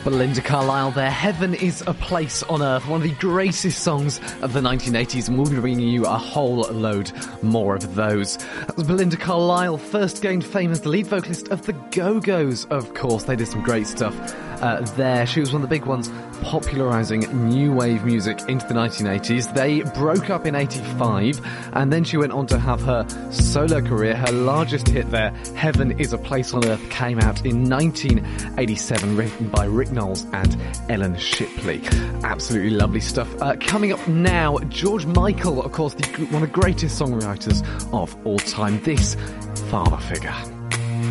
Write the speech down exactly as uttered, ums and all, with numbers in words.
Belinda Carlisle there. Heaven is a Place on Earth, one of the greatest songs of the nineteen eighties, and we'll be bringing you a whole load more of those. That was Belinda Carlisle, first gained fame as the lead vocalist of the Go-Go's, of course. They did some great stuff uh, there. She was one of the big ones popularising new wave music into the nineteen eighties. They broke up in eighty-five, and then she went on to have her solo career. Her largest hit there, Heaven is a Place on Earth, came out in nineteen eighty-seven, written by Rick Knowles and Ellen Shipley. Absolutely lovely stuff. Uh, coming up now, George Michael, of course, the, one of the greatest songwriters of all time. This Father Figure.